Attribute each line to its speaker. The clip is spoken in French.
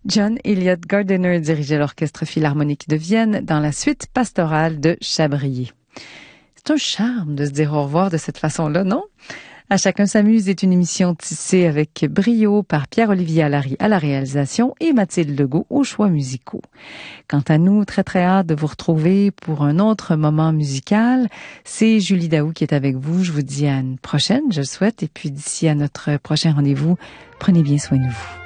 Speaker 1: John Elliott Gardiner dirigeait l'Orchestre Philharmonique de Vienne dans la suite pastorale de Chabrier. C'est un charme de se dire au revoir de cette façon-là, non? À chacun s'amuse est une émission tissée avec brio par Pierre-Olivier Allary à la réalisation et Mathilde Legault aux choix musicaux. Quant à nous, très très hâte de vous retrouver pour un autre moment musical. C'est Julie Daou qui est avec vous. Je vous dis à une prochaine, je le souhaite. Et puis d'ici à notre prochain rendez-vous, prenez bien soin de vous.